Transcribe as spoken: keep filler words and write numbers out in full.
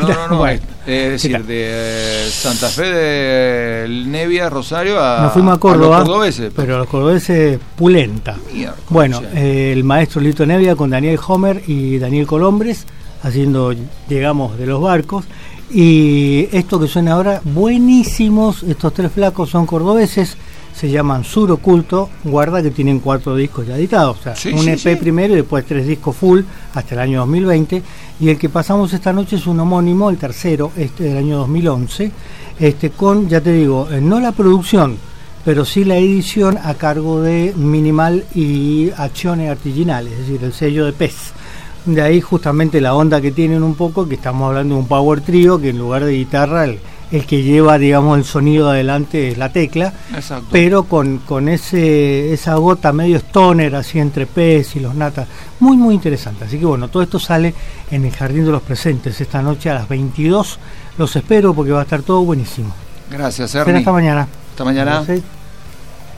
no, no, no. Bueno, es decir, de Santa Fe, de Nevia, Rosario, a, nos fuimos a Córdoba, a los cordobeses. Pero los cordobeses pulenta. Mierda, bueno, eh, el maestro Lito Nevia con Daniel Homer y Daniel Colombres, haciendo, digamos, de los barcos. Y esto que suena ahora, buenísimos, estos tres flacos son cordobeses, se llaman Sur Oculto, guarda que tienen cuatro discos ya editados, o sea, sí, un sí, E P sí. primero y después tres discos full hasta el año dos mil veinte, y el que pasamos esta noche es un homónimo, el tercero, este del año dos mil once, este con, ya te digo, eh, no la producción, pero sí la edición a cargo de Minimal y Acciones Artiginales, es decir, el sello de P E S. De ahí justamente la onda que tienen un poco, que estamos hablando de un power trio, que en lugar de guitarra el, el que lleva, digamos, el sonido adelante es la tecla. Exacto. Pero con, con ese esa gota medio stoner así entre P E S y los Natas, muy muy interesante. Así que bueno, todo esto sale en el Jardín de los Presentes esta noche a las veintidós. Los espero porque va a estar todo buenísimo. Gracias, Será Ernie. hasta mañana. Hasta mañana. Gracias.